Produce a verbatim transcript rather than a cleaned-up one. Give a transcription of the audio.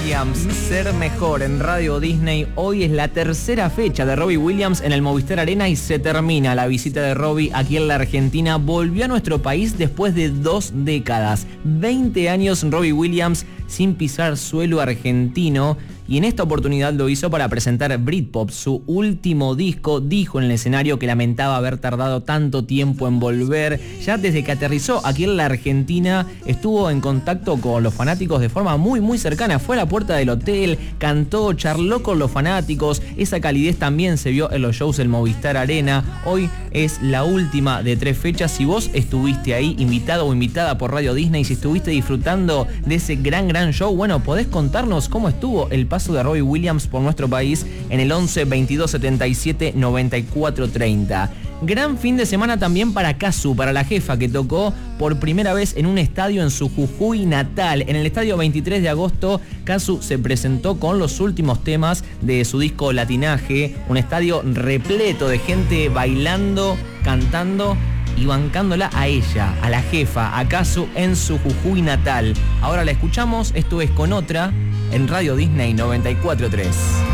Williams, Ser Mejor en Radio Disney. Hoy es la tercera fecha de Robbie Williams en el Movistar Arena y se termina la visita de Robbie aquí en la Argentina. Volvió a nuestro país después de dos décadas. veinte años Robbie Williams sin pisar suelo argentino. Y en esta oportunidad lo hizo para presentar Britpop, su último disco. Dijo en el escenario que lamentaba haber tardado tanto tiempo en volver. Ya desde que aterrizó aquí en la Argentina estuvo en contacto con los fanáticos de forma muy muy cercana. Fue a la puerta del hotel, cantó, charló con los fanáticos. Esa calidez también se vio en los shows del Movistar Arena. Hoy es la última de tres fechas. Si vos estuviste ahí, invitado o invitada por Radio Disney, si estuviste disfrutando de ese gran gran show, bueno, podés contarnos cómo estuvo el paso de Robbie Williams por nuestro país en el once veintidós setenta y siete noventa y cuatro treinta. Gran fin de semana también para Casu, para la jefa, que tocó por primera vez en un estadio en su Jujuy natal. En el estadio veintitrés de agosto, Casu se presentó con los últimos temas de su disco Latinaje. Un estadio repleto de gente bailando, cantando y bancándola a ella, a la jefa, a Casu en su Jujuy natal. Ahora la escuchamos, esto es Con Otra, en Radio Disney noventa y cuatro tres.